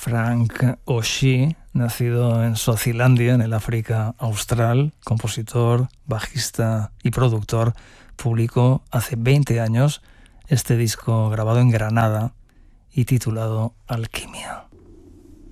Frank Oshie, nacido en Suazilandia, en el África Austral, compositor, bajista y productor, publicó hace 20 años este disco grabado en Granada y titulado Alquimia.